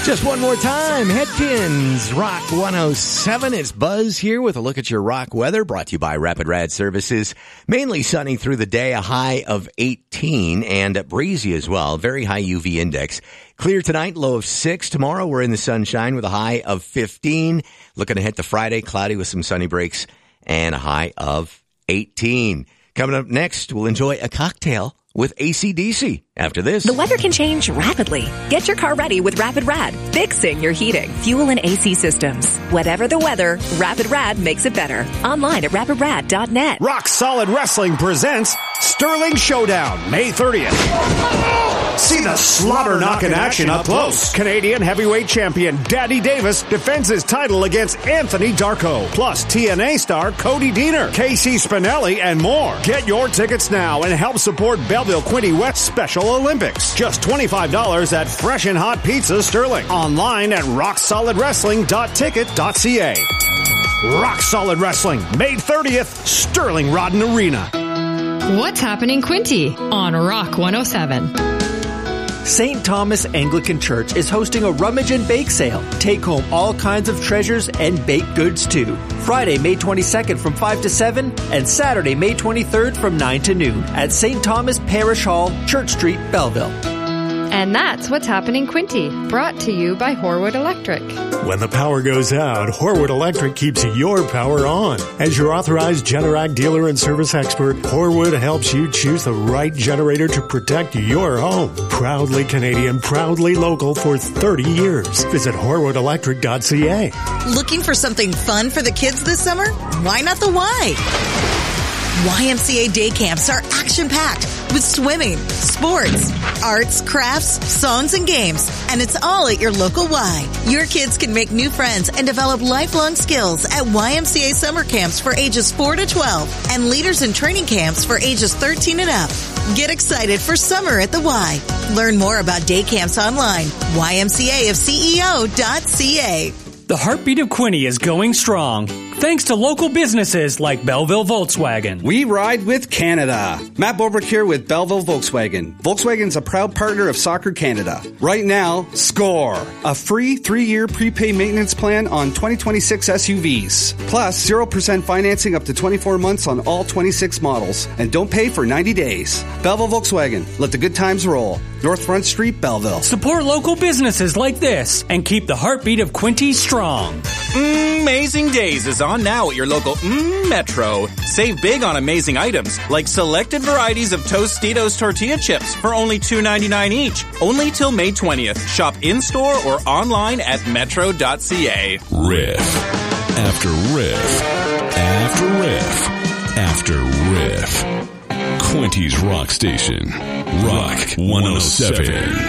Just one more time, Headpins, Rock 107. It's Buzz here with a look at your rock weather, brought to you by Rapid Rad Services. Mainly sunny through the day, a high of 18 and breezy as well. Very high UV index. Clear tonight, low of 6. Tomorrow we're in the sunshine with a high of 15. Looking ahead to Friday, cloudy with some sunny breaks and a high of 18. Coming up next, we'll enjoy a cocktail with AC/DC after this. The weather can change rapidly. Get your car ready with Rapid Rad, fixing your heating, fuel, and AC systems. Whatever the weather, Rapid Rad makes it better. Online at rapidrad.net. Rock Solid Wrestling presents Sterling Showdown, May 30th. See the slobber knock in action up close. Canadian heavyweight champion Daddy Davis defends his title against Anthony Darko. Plus TNA star Cody Deaner, Casey Spinelli, and more. Get your tickets now and help support Belleville Quinte West Special Olympics. Just $25 at Fresh and Hot Pizza Sterling. Online at rocksolidwrestling.ticket.ca. Rock Solid Wrestling, May 30th, Sterling Rodden Arena. What's happening, Quinte? On Rock 107. St. Thomas Anglican Church is hosting a rummage and bake sale. Take home all kinds of treasures and baked goods too. Friday, May 22nd from 5 to 7 and Saturday, May 23rd from 9 to noon at St. Thomas Parish Hall, Church Street, Belleville. And that's What's Happening, Quinte, brought to you by Horwood Electric. When the power goes out, Horwood Electric keeps your power on. As your authorized Generac dealer and service expert, Horwood helps you choose the right generator to protect your home. Proudly Canadian, proudly local for 30 years. Visit HorwoodElectric.ca. Looking for something fun for the kids this summer? Why not the Y? YMCA day camps are action-packed with swimming, sports, arts, crafts, songs, and games. And it's all at your local Y. Your kids can make new friends and develop lifelong skills at YMCA summer camps for ages 4 to 12 and leaders in training camps for ages 13 and up. Get excited for summer at the Y. Learn more about day camps online. YMCAofCEO.ca. The heartbeat of Quinte is going strong, thanks to local businesses like Belleville Volkswagen. We ride with Canada. Matt Bobrick here with Belleville Volkswagen. Volkswagen's a proud partner of Soccer Canada. Right now, score a free 3-year prepay maintenance plan on 2026 SUVs. Plus, 0% financing up to 24 months on all 26 models. And don't pay for 90 days. Belleville Volkswagen. Let the good times roll. North Front Street, Belleville. Support local businesses like this and keep the heartbeat of Quinte strong. Amazing Days is on now at your local Metro. Save big on amazing items like selected varieties of Tostitos tortilla chips for only $2.99 each. Only till May 20th. Shop in-store or online at metro.ca. Riff after riff after riff after riff. Quinte's Rock Station. Rock 107.